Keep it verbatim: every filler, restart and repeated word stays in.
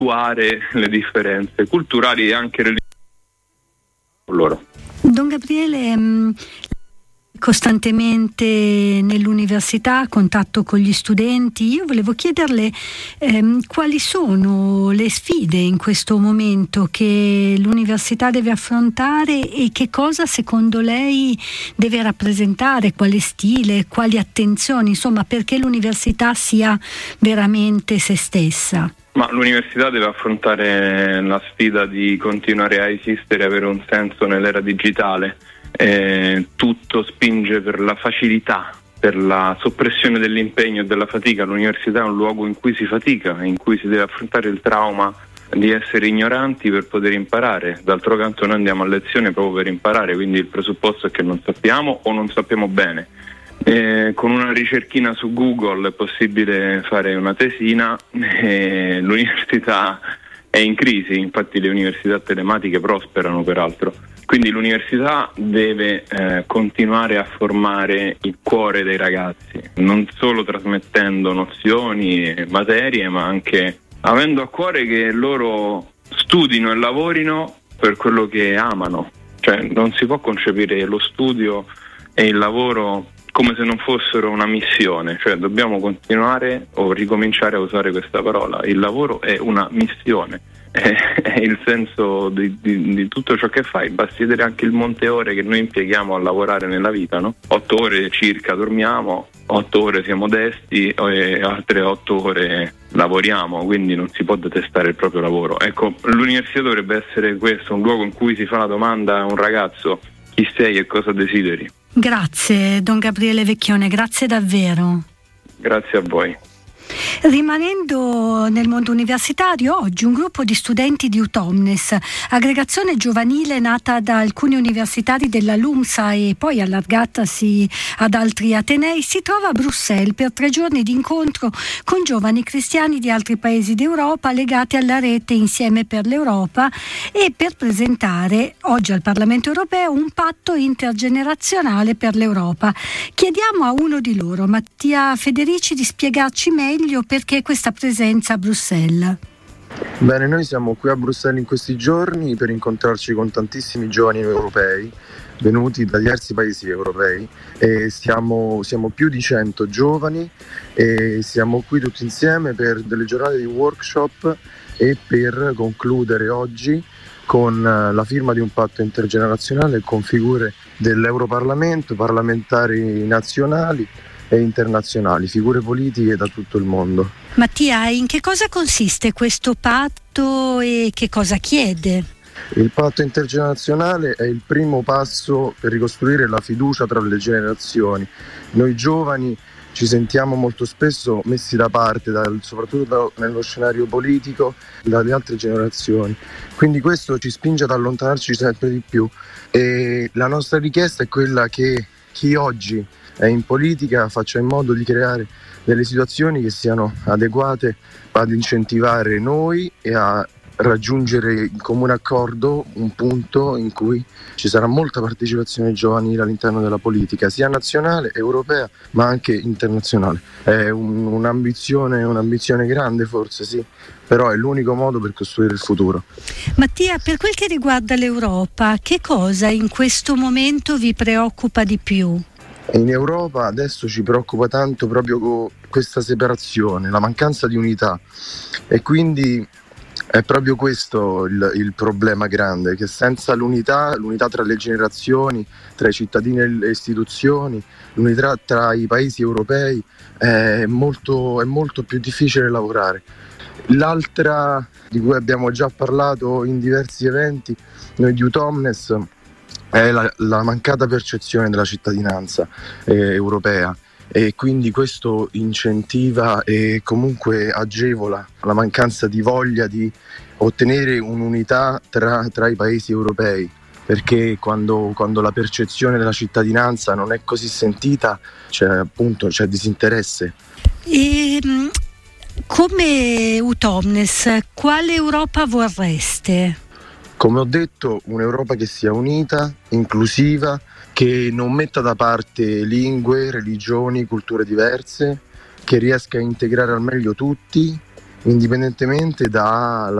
le differenze culturali e anche religiose loro. Don Gabriele, mh, costantemente nell'università, a contatto con gli studenti, io volevo chiederle ehm, quali sono le sfide in questo momento che l'università deve affrontare e che cosa secondo lei deve rappresentare, quale stile, quali attenzioni, insomma, perché l'università sia veramente se stessa. Ma l'università deve affrontare la sfida di continuare a esistere e avere un senso nell'era digitale. Eh, tutto spinge per la facilità, per la soppressione dell'impegno e della fatica. L'università è un luogo in cui si fatica, in cui si deve affrontare il trauma di essere ignoranti per poter imparare. D'altro canto noi andiamo a lezione proprio per imparare, quindi il presupposto è che non sappiamo o non sappiamo bene. Eh, con una ricerchina su Google è possibile fare una tesina. Eh, l'università è in crisi, infatti le università telematiche prosperano peraltro, quindi l'università deve eh, continuare a formare il cuore dei ragazzi, non solo trasmettendo nozioni e materie, ma anche avendo a cuore che loro studino e lavorino per quello che amano. Cioè non si può concepire lo studio e il lavoro come se non fossero una missione, cioè dobbiamo continuare o ricominciare a usare questa parola. Il lavoro è una missione, è, è il senso di, di, di tutto ciò che fai. Basti vedere anche il monte ore che noi impieghiamo a lavorare nella vita, no? Otto ore circa dormiamo, otto ore siamo desti e altre otto ore lavoriamo, quindi non si può detestare il proprio lavoro. Ecco, l'università dovrebbe essere questo, un luogo in cui si fa la domanda a un ragazzo: chi sei e cosa desideri? Grazie Don Gabriele Vecchione, grazie davvero. Grazie a voi. Rimanendo nel mondo universitario, oggi un gruppo di studenti di Utomnes, aggregazione giovanile nata da alcuni universitari della LUMSA e poi allargatasi ad altri atenei, si trova a Bruxelles per tre giorni di incontro con giovani cristiani di altri paesi d'Europa legati alla rete Insieme per l'Europa e per presentare oggi al Parlamento europeo un patto intergenerazionale per l'Europa. Chiediamo a uno di loro, Mattia Federici, di spiegarci meglio perché questa presenza a Bruxelles. Bene, noi siamo qui a Bruxelles in questi giorni per incontrarci con tantissimi giovani europei venuti da diversi paesi europei e siamo, siamo più di cento giovani e siamo qui tutti insieme per delle giornate di workshop e per concludere oggi con la firma di un patto intergenerazionale con figure dell'Europarlamento, parlamentari nazionali e internazionali, figure politiche da tutto il mondo. Mattia, in che cosa consiste questo patto e che cosa chiede? Il patto intergenerazionale è il primo passo per ricostruire la fiducia tra le generazioni. Noi giovani ci sentiamo molto spesso messi da parte, dal, soprattutto da, nello scenario politico, dalle altre generazioni. Quindi questo ci spinge ad allontanarci sempre di più e la nostra richiesta è quella che chi oggi è in politica faccia in modo di creare delle situazioni che siano adeguate ad incentivare noi e a raggiungere in comune accordo un punto in cui ci sarà molta partecipazione giovanile all'interno della politica, sia nazionale, europea, ma anche internazionale. È un, un'ambizione, un'ambizione grande forse, sì, però è l'unico modo per costruire il futuro. Mattia, per quel che riguarda l'Europa, che cosa in questo momento vi preoccupa di più? In Europa adesso ci preoccupa tanto proprio questa separazione, la mancanza di unità e quindi è proprio questo il, il problema grande, che senza l'unità, l'unità tra le generazioni, tra i cittadini e le istituzioni, l'unità tra i paesi europei è molto, è molto più difficile lavorare. L'altra, di cui abbiamo già parlato in diversi eventi, noi di Utomnes, è la, la mancata percezione della cittadinanza eh, europea e quindi questo incentiva e comunque agevola la mancanza di voglia di ottenere un'unità tra, tra i paesi europei, perché quando, quando la percezione della cittadinanza non è così sentita c'è appunto c'è disinteresse. E come Utomnes, quale Europa vorreste? Come ho detto, un'Europa che sia unita, inclusiva, che non metta da parte lingue, religioni, culture diverse, che riesca a integrare al meglio tutti indipendentemente dalla